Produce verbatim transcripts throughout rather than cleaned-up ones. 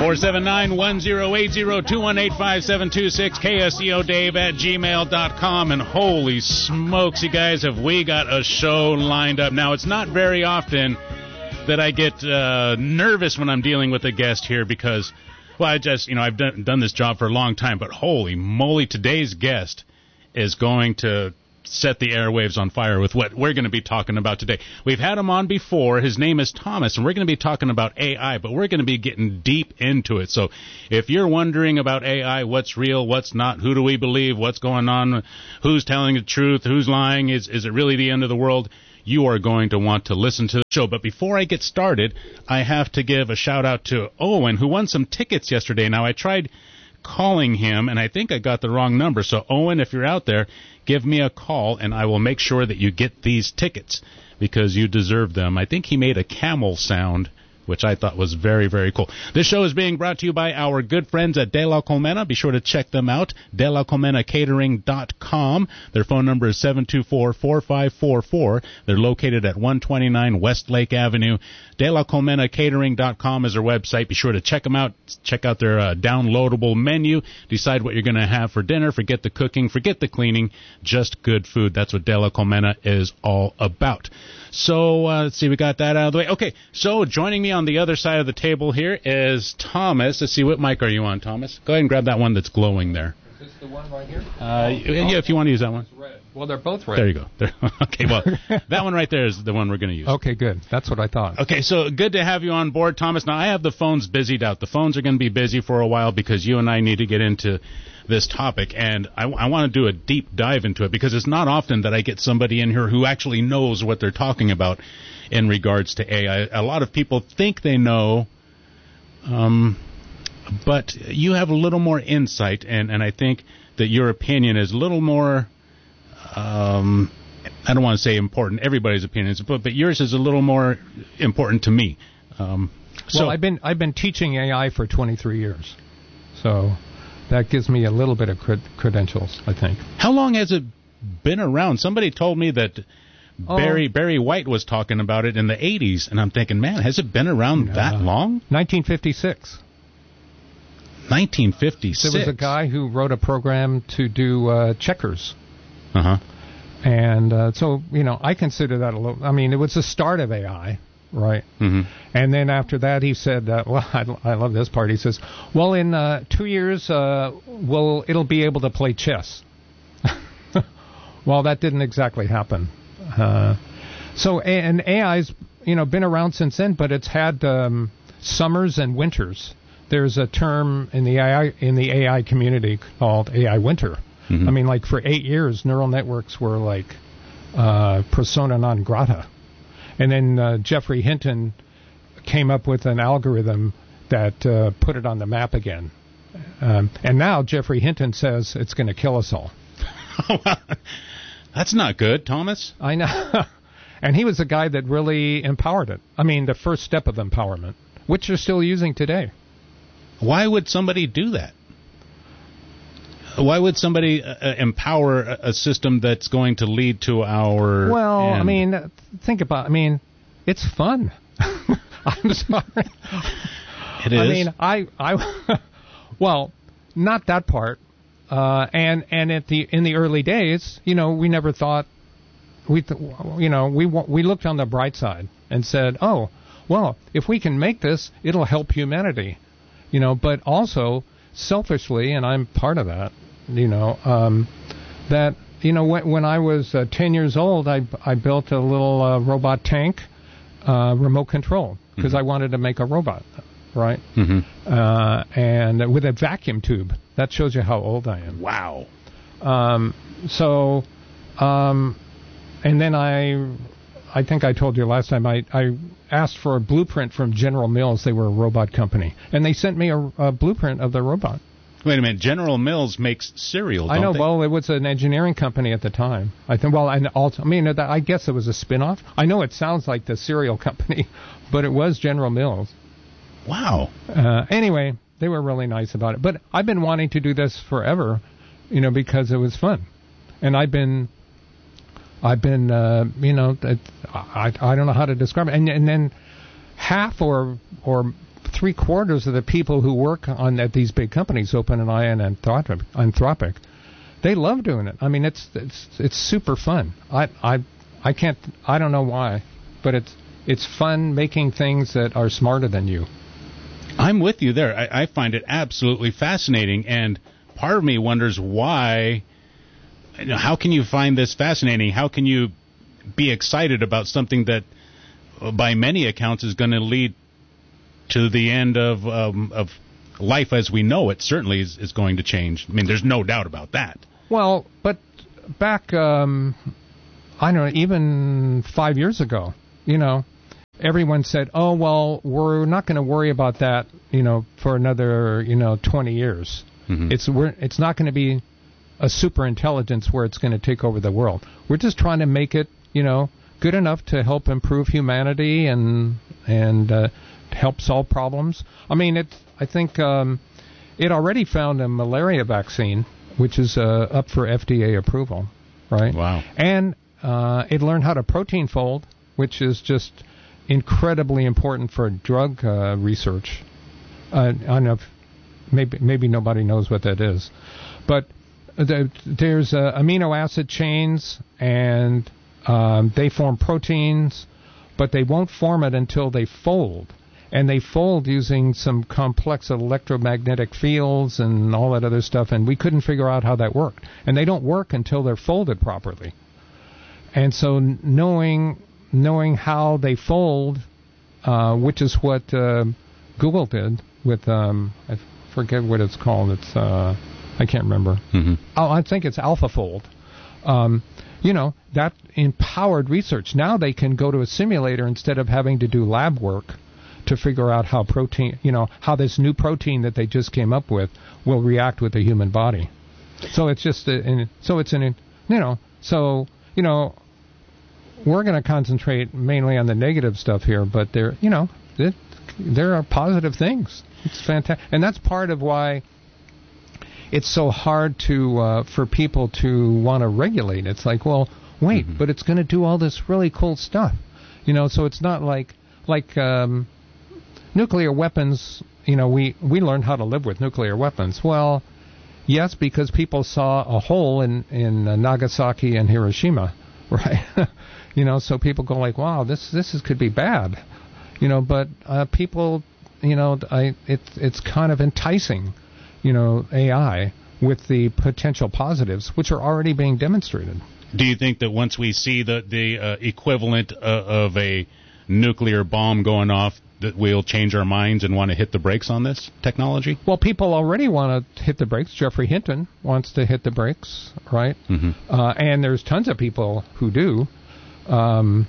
four seven nine, one zero eight zero, two one eight, five seven two six, K S E O Dave at gmail dot com. And holy smokes, you guys, have we got a show lined up. Now, it's not very often that I get uh, nervous when I'm dealing with a guest here because, well, I just, you know, I've done, done this job for a long time, but holy moly, today's guest is going to set the airwaves on fire with what we're going to be talking about today. We've had him on before. His name is Thomas, and we're going to be talking about A I, but we're going to be getting deep into it. So if you're wondering about A I, what's real, what's not, who do we believe, what's going on, who's telling the truth, who's lying, is, is it really the end of the world, you are going to want to listen to the show. But before I get started, I have to give a shout-out to Owen, who won some tickets yesterday. Now, I tried calling him, and I think I got the wrong number. So, Owen, if you're out there, give me a call, and I will make sure that you get these tickets because you deserve them. I think he made a camel sound, which I thought was very, very cool. This show is being brought to you by our good friends at De La Colmena. Be sure to check them out, de la colmena catering dot com. Their phone number is seven two four, four five four four. They're located at one twenty-nine West Lake Avenue. de la colmena catering dot com is their website. Be sure to check them out. Check out their uh, downloadable menu. Decide what you're going to have for dinner. Forget the cooking. Forget the cleaning. Just good food. That's what De La Colmena is all about. So, uh, let's see, we got that out of the way. Okay, so joining me on the other side of the table here is Thomas. Let's see, what mic are you on, Thomas? Go ahead and grab that one that's glowing there. Is this the one right here? Uh, yeah, if you want to use that one. It's red. Well, they're both red. There you go. There, okay, well, that one right there is the one we're going to use. Okay, good. That's what I thought. Okay, so good to have you on board, Thomas. Now, I have the phones busied out. The phones are going to be busy for a while because you and I need to get into this topic, and I, I want to do a deep dive into it because it's not often that I get somebody in here who actually knows what they're talking about in regards to A I. A lot of people think they know, um, but you have a little more insight, and, and I think that your opinion is a little more, um, I don't want to say important, everybody's opinion is, but, but yours is a little more important to me. Um, so well, I've been I've been teaching A I for twenty-three years, so that gives me a little bit of cred- credentials, I think. How long has it been around? Somebody told me that oh. Barry Barry White was talking about it in the eighties, and I'm thinking, man, has it been around uh, that long? nineteen fifty-six. nineteen fifty-six. There was a guy who wrote a program to do uh, checkers. Uh-huh. And uh, so, you know, I consider that a little, I mean, it was the start of A I, right? Mm-hmm. And then after that, he said, uh, well, I, I love this part. He says, well, in uh, two years, uh, well, it'll be able to play chess. Well, that didn't exactly happen. Uh, so, and A I's, you know, been around since then, but it's had um, summers and winters. There's a term in the A I in the A I community called A I winter. Mm-hmm. I mean, like for eight years, neural networks were like uh, persona non grata. And then uh, Geoffrey Hinton came up with an algorithm that uh, put it on the map again. Um, and now Geoffrey Hinton says it's going to kill us all. That's not good, Thomas. I know. And he was the guy that really empowered it. I mean, the first step of empowerment, which they're still using today. Why would somebody do that? Why would somebody uh, empower a, a system that's going to lead to our Well, end? I mean, think about I mean, it's fun. I'm sorry. It is? I mean, I, I well, not that part. Uh, and and at the in the early days, you know, we never thought we th- you know, we we looked on the bright side and said, "Oh, well, if we can make this, it'll help humanity." You know, but also selfishly, and I'm part of that, you know, um, that, you know, when, when I was uh, ten years old, I, I built a little uh, robot tank, uh, remote control, because mm-hmm. I wanted to make a robot, right? Mm-hmm. Uh, and with a vacuum tube. That shows you how old I am. Wow. Um, so, um, and then I... I think I told you last time, I, I asked for a blueprint from General Mills. They were a robot company. And they sent me a, a blueprint of the robot. Wait a minute. General Mills makes cereal, don't I know. they? Well, it was an engineering company at the time. I think, well, and also, I mean, I guess it was a spin-off. I know it sounds like the cereal company, but it was General Mills. Wow. Uh, anyway, they were really nice about it. But I've been wanting to do this forever, you know, because it was fun. And I've been... I've been, uh, you know, I, I don't know how to describe it. And, and then half or or three quarters of the people who work on at these big companies, OpenAI and Anthropic, Anthropic, they love doing it. I mean, it's it's it's super fun. I I I can't. I don't know why, but it's it's fun making things that are smarter than you. I'm with you there. I, I find it absolutely fascinating, and part of me wonders why. You know, how can you find this fascinating? How can you be excited about something that, by many accounts, is going to lead to the end of um, of life as we know it? Certainly is, is going to change. I mean, there's no doubt about that. Well, but back, um, I don't know, even five years ago, you know, everyone said, oh, well, we're not going to worry about that, you know, for another, you know, twenty years. Mm-hmm. It's we're, it's not going to be a super intelligence where it's going to take over the world. We're just trying to make it, you know, good enough to help improve humanity and and uh, help solve problems. I mean, it. I think um, it already found a malaria vaccine, which is uh, up for F D A approval, right? Wow. And uh, it learned how to protein fold, which is just incredibly important for drug uh, research. Uh, I don't know if maybe maybe nobody knows what that is, but the, there's uh, amino acid chains, and um, they form proteins, but they won't form it until they fold. And they fold using some complex electromagnetic fields and all that other stuff, and we couldn't figure out how that worked. And they don't work until they're folded properly. And so knowing knowing how they fold, uh, which is what uh, Google did with, um, I forget what it's called. It's uh, I can't remember. Mm-hmm. Oh, I think it's AlphaFold. Um, you know, that empowered research. Now they can go to a simulator instead of having to do lab work to figure out how protein, you know, how this new protein that they just came up with will react with the human body. So it's just, a, and so it's an, you know, so, you know, we're going to concentrate mainly on the negative stuff here, but there, you know, it, there are positive things. It's fantastic. And that's part of why it's so hard to, uh, for people to want to regulate. It's like, well, wait, mm-hmm. but it's going to do all this really cool stuff. You know, so it's not like, like, um, nuclear weapons, you know, we, we learned how to live with nuclear weapons. Well, yes, because people saw a hole in, in uh, Nagasaki and Hiroshima, right? You know, so people go like, wow, this this is, could be bad. You know, but uh, people, you know, I, it, it's kind of enticing, you know, A I with the potential positives, which are already being demonstrated. Do you think that once we see the, the uh, equivalent uh, of a nuclear bomb going off, that we'll change our minds and want to hit the brakes on this technology? Well, people already want to hit the brakes. Jeffrey Hinton wants to hit the brakes, right? Mm-hmm. Uh, and there's tons of people who do. Um,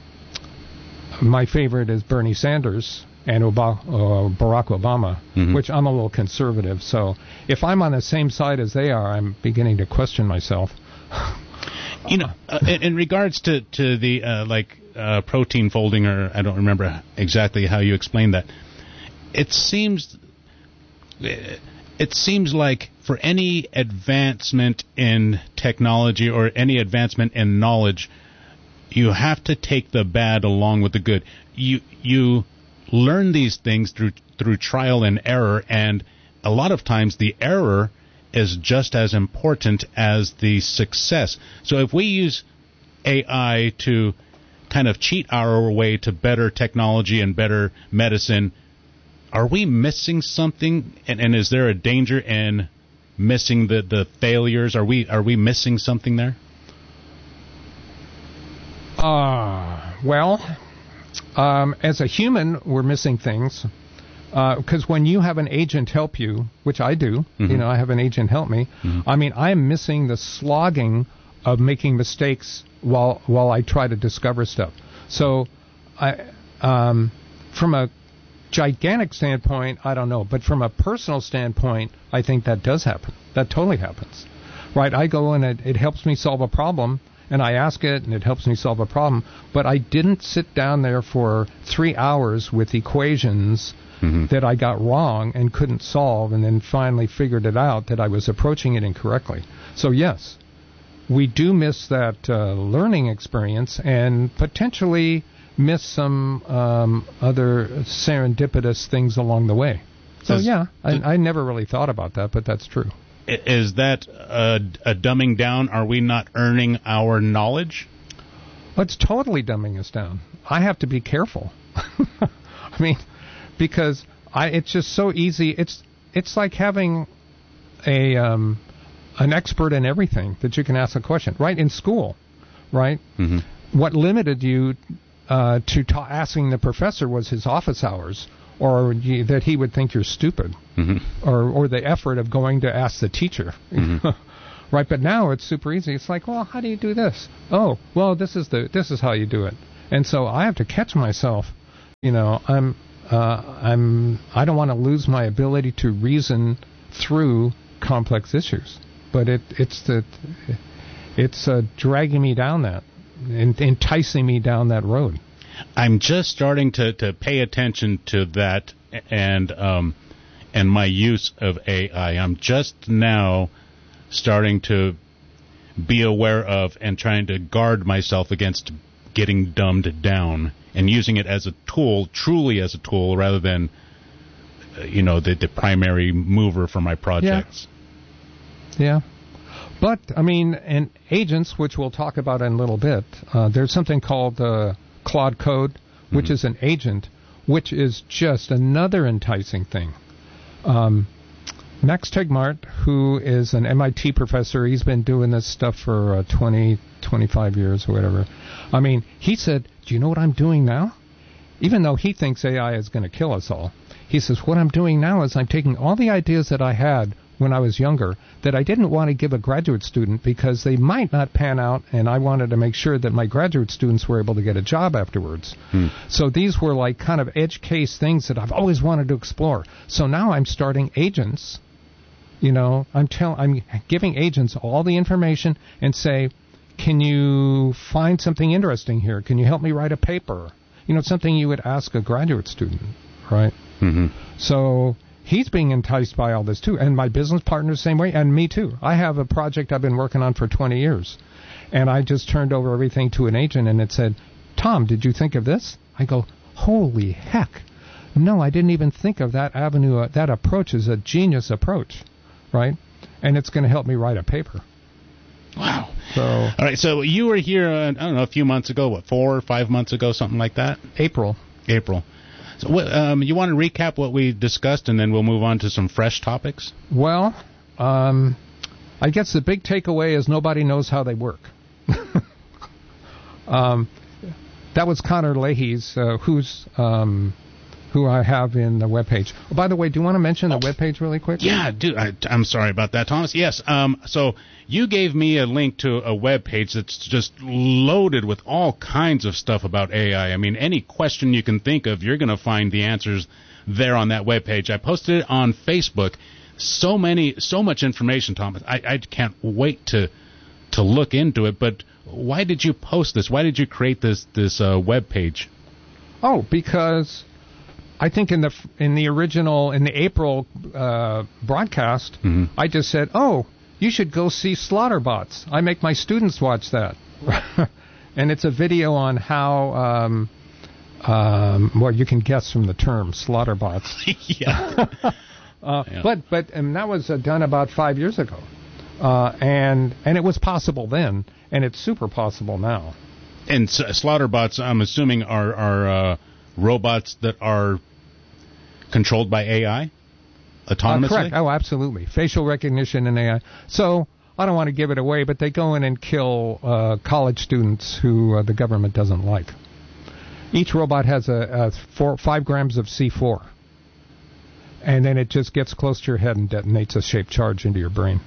my favorite is Bernie Sanders and Ob- uh, Barack Obama, mm-hmm. which I'm a little conservative. So if I'm on the same side as they are, I'm beginning to question myself. You know, uh, in, in regards to, to the, uh, like, Uh, protein folding, or I don't remember exactly how you explained that. It seems, it seems like for any advancement in technology or any advancement in knowledge, you have to take the bad along with the good. You you learn these things through through trial and error, and a lot of times the error is just as important as the success. So if we use A I to kind of cheat our way to better technology and better medicine, are we missing something? And, and is there a danger in missing the, the failures? Are we are we missing something there? Uh, well, um, as a human, we're missing things. Because uh, when you have an agent help you, which I do, mm-hmm. you know, I have an agent help me, mm-hmm. I mean, I'm missing the slogging of making mistakes while while I try to discover stuff. So, I, um, from a gigantic standpoint, I don't know, but from a personal standpoint, I think that does happen. That totally happens, right? I go and it, it helps me solve a problem, and I ask it, and it helps me solve a problem. But I didn't sit down there for three hours with equations mm-hmm. that I got wrong and couldn't solve, and then finally figured it out that I was approaching it incorrectly. So yes, we do miss that uh, learning experience, and potentially miss some um, other serendipitous things along the way. So, Does, yeah, does, I, I never really thought about that, but that's true. Is that a, a dumbing down? Are we not earning our knowledge? Well, it's totally dumbing us down. I have to be careful. I mean, because I, it's just so easy. It's it's like having a um, an expert in everything that you can ask a question. Right, in school, right? Mm-hmm. What limited you uh, to ta- asking the professor was his office hours, or you, that he would think you're stupid, mm-hmm. or or the effort of going to ask the teacher. Mm-hmm. Right, but now it's super easy. It's like, well, how do you do this? Oh, well, this is the this is how you do it. And so I have to catch myself. You know, I'm uh, I'm I don't want to lose my ability to reason through complex issues. But it it's the it's uh, dragging me down that, enticing me down that road. I'm just starting to, to pay attention to that and um and my use of A I. I'm just now starting to be aware of and trying to guard myself against getting dumbed down and using it as a tool, truly as a tool, rather than, uh, you know, the, the primary mover for my projects. Yeah. yeah. But, I mean, and agents, which we'll talk about in a little bit, uh, there's something called uh, Claude Code, which mm-hmm. is an agent, which is just another enticing thing. Um Max Tegmark, who is an M I T professor, he's been doing this stuff for uh, twenty, twenty-five years or whatever. I mean, he said, do you know what I'm doing now? Even though he thinks A I is going to kill us all, he says, what I'm doing now is I'm taking all the ideas that I had when I was younger that I didn't want to give a graduate student because they might not pan out, and I wanted to make sure that my graduate students were able to get a job afterwards. Hmm. So these were like kind of edge case things that I've always wanted to explore. So now I'm starting agents. You know, I'm tell I'm giving agents all the information and say, can you find something interesting here? Can you help me write a paper? You know, something you would ask a graduate student, right? Mm-hmm. So he's being enticed by all this too, and my business partner the same way, and me too. I have a project I've been working on for twenty years, and I just turned over everything to an agent, and it said, Tom, did you think of this? I go, holy heck. No, I didn't even think of that avenue. Uh, that approach is a genius approach. Right, and it's going to help me write a paper. Wow. So, all right. So you were here, uh, I don't know, a few months ago. What, four or five months ago, something like that. April. April. So, what, um, you want to recap what we discussed, and then we'll move on to some fresh topics. Well, um, I guess the big takeaway is nobody knows how they work. um, that was Connor Leahy's, uh, who's. Um, who I have in the webpage. Oh, by the way, do you want to mention the webpage really quick? Yeah, dude, I, I'm sorry about that, Thomas. Yes, um, so you gave me a link to a webpage that's just loaded with all kinds of stuff about A I. I mean, any question you can think of, you're going to find the answers there on that webpage. I posted it on Facebook. So many, so much information, Thomas. I, I can't wait to to look into it. But why did you post this? Why did you create this this uh, webpage? Oh, because I think in the in the original in the April uh, broadcast, mm-hmm. I just said, "Oh, you should go see Slaughterbots." I make my students watch that, and it's a video on how. Um, um, well, you can guess from the term Slaughterbots. yeah. uh, yeah. But but and that was uh, done about five years ago, uh, and and it was possible then, and it's super possible now. And uh, Slaughterbots, I'm assuming, are are uh, robots that are controlled by A I, autonomously? Uh, correct. Oh, absolutely. Facial recognition and A I. So I don't want to give it away, but they go in and kill uh, college students who uh, the government doesn't like. Each robot has a, a four, five grams of C four, and then it just gets close to your head and detonates a shaped charge into your brain.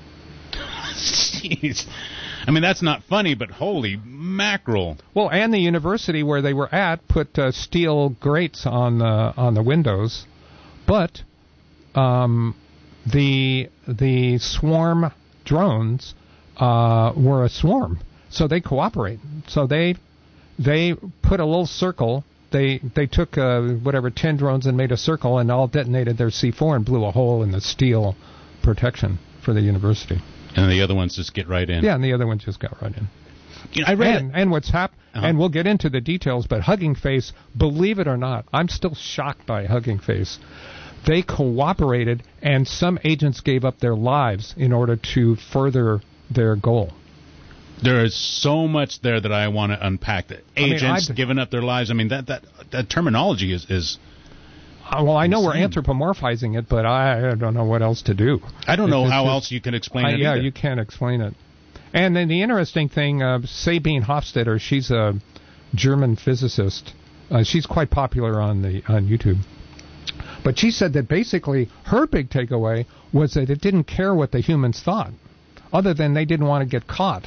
Jeez. I mean, that's not funny, but holy mackerel. Well, and the university where they were at put uh, steel grates on the on the windows, but um, the the swarm drones uh, were a swarm, so they cooperate. So they they put a little circle. They they took uh, whatever ten drones and made a circle and all detonated their C four and blew a hole in the steel protection for the university. And the other ones just get right in. Yeah, and the other ones just got right in. You know, I read and, it. and what's happened, Uh-huh. and we'll get into the details, but Hugging Face, believe it or not, I'm still shocked by Hugging Face. They cooperated, and some agents gave up their lives in order to further their goal. There is so much there that I want to unpack. That agents I mean, giving up their lives. I mean, that that, that terminology is, is uh, well, I know insane. we're anthropomorphizing it, but I, I don't know what else to do. I don't know It's how just- else you can explain I, it. yeah, either. you can't explain it. And then the interesting thing, uh, Sabine Hofstadter, she's a German physicist. Uh, she's quite popular on the on YouTube. But she said that basically her big takeaway was that it didn't care what the humans thought, other than they didn't want to get caught.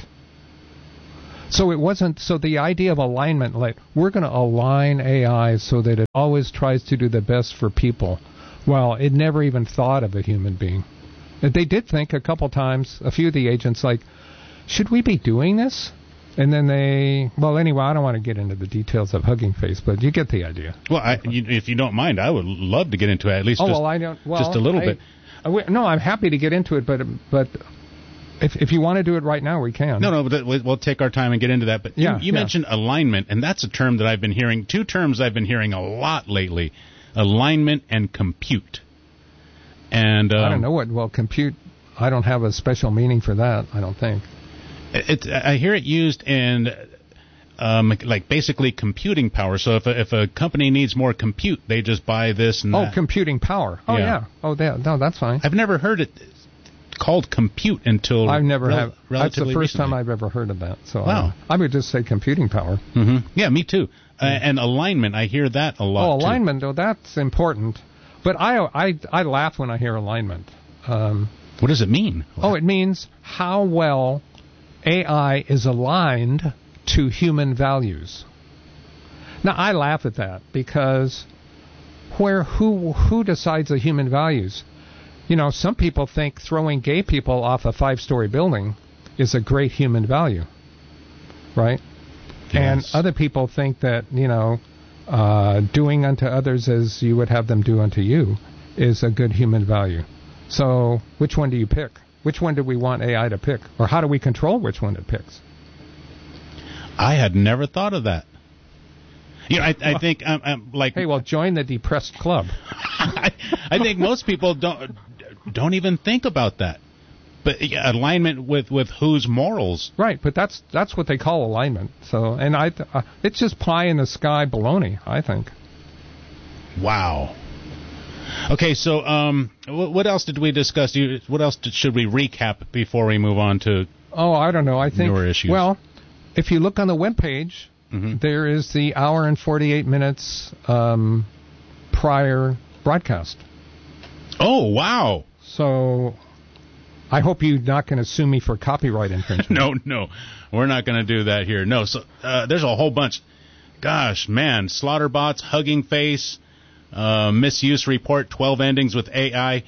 So it wasn't. So the idea of alignment, like we're going to align A I so that it always tries to do the best for people, well, it never even thought of a human being. And they did think a couple times, a few of the agents, like, should we be doing this? And then they, well, anyway, I don't want to get into the details of Hugging Face, but you get the idea. Well, I, you, if you don't mind, I would love to get into it at least. Oh, just, well, I don't. Well, just a little I, bit. I, we- no, I'm happy to get into it, but but if if you want to do it right now, we can. No, no, but we'll we'll take our time and get into that. But Yeah, you, you yeah. mentioned alignment, and that's a term that I've been hearing. Two terms I've been hearing a lot lately: alignment and compute. And um, I don't know what. Well, compute. I don't have a special meaning for that. I don't think. It, I hear it used in um, like basically computing power. So if a, if a company needs more compute, they just buy this and Oh, that. computing power. Oh, Yeah. yeah. Oh, that, no, that's fine. I've never heard it called compute until I've never rel- have. That's the relatively first recently. time I've ever heard of that. So Wow. I, I would just say computing power. hmm Yeah, me too. Uh, and alignment, I hear that a lot. Oh, too. alignment. Oh, that's important. But I I I laugh when I hear alignment. Um, What does it mean? oh, it means how well A I is aligned to human values. Now I laugh at that because where who who decides the human values? You know, some people think throwing gay people off a five-story building is a great human value, right? And Yes. other people think that, you know, uh, doing unto others as you would have them do unto you is a good human value. So which one do you pick? Which one do we want A I to pick? Or how do we control which one it picks? I had never thought of that. You know, I, I think um, um, like Hey, well, join the depressed club. I, I think most people don't don't even think about that. But yeah, alignment with, with whose morals? Right, but that's that's what they call alignment. So, and I, uh, it's just pie in the sky baloney, I think. Wow. Okay, so um, what, what else did we discuss? You, what else did, should we recap before we move on to? Oh, I don't know. I think. Newer issues. Well, if you look on the webpage, Mhm. there is the hour and forty-eight minutes um, prior broadcast. Oh, wow. So, I hope you're not going to sue me for copyright infringement. No, no, we're not going to do that here. No, so uh, there's a whole bunch. Gosh, man, Slaughterbots, Hugging Face, uh, misuse report, twelve endings with A I.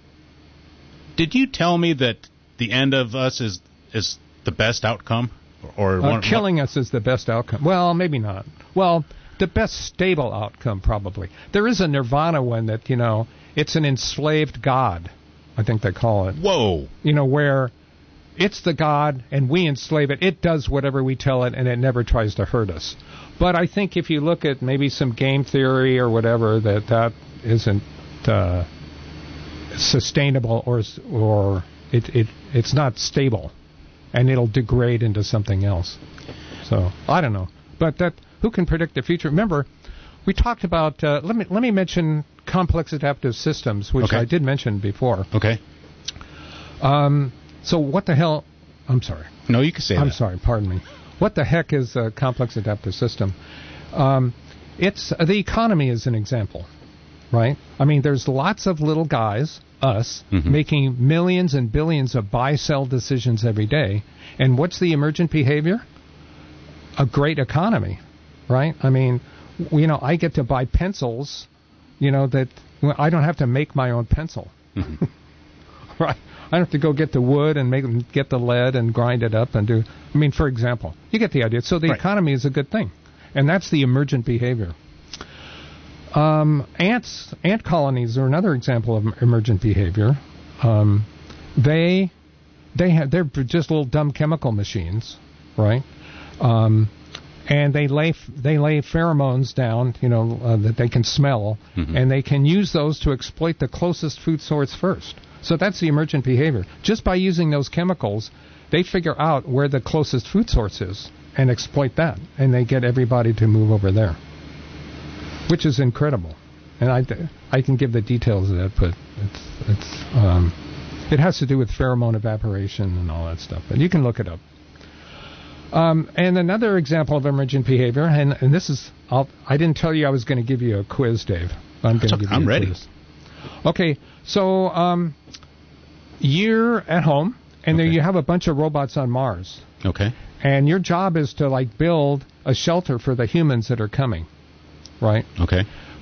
Did you tell me that the end of us is is the best outcome, or Uh, one, killing us is the best outcome. Well, maybe not. Well, the best stable outcome, probably. There is a Nirvana one that, you know, it's an enslaved god, I think they call it. Whoa. You know, where it's the god and we enslave it. It does whatever we tell it and it never tries to hurt us. But I think if you look at maybe some game theory or whatever, that that isn't uh, sustainable or or it, it it's not stable. And it'll degrade into something else. So I don't know, but that who can predict the future? Remember, we talked about. Uh, let me let me mention complex adaptive systems, which Okay. I did mention before. Okay. Um, so what the hell? I'm sorry. No, you can say I'm that. sorry. Pardon me. What the heck is a complex adaptive system? Um, it's uh, the economy is an example, right? I mean, there's lots of little guys, us, Mhm. making millions and billions of buy-sell decisions every day. And what's the emergent behavior? A great economy, right? I mean, w- you know, I get to buy pencils, you know, that well, I don't have to make my own pencil, Mhm. right? I don't have to go get the wood and make get the lead and grind it up and do. I mean, for example, you get the idea. So the Right. economy is a good thing, and that's the emergent behavior. Um, ants, ant colonies are another example of emergent behavior. Um, they, they have, they're just little dumb chemical machines, right? Um, and they lay they lay pheromones down, you know, uh, that they can smell, mm-hmm. and they can use those to exploit the closest food source first. So that's the emergent behavior. Just by using those chemicals, they figure out where the closest food source is and exploit that, and they get everybody to move over there, which is incredible. And I, I can give the details of that, but it's it's um, it has to do with pheromone evaporation and all that stuff. But you can look it up. Um, and another example of emergent behavior, and, and this is, I'll, I didn't tell you I was going to give you a quiz, Dave. I'm going to give you I'm a ready. quiz. Okay, so um, you're at home, and okay. then you have a bunch of robots on Mars. Okay. And your job is to, like, build a shelter for the humans that are coming, right? Okay.